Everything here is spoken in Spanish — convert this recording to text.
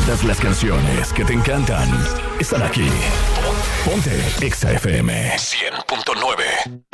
Todas las canciones que te encantan están aquí. Ponte Exa FM 100.9.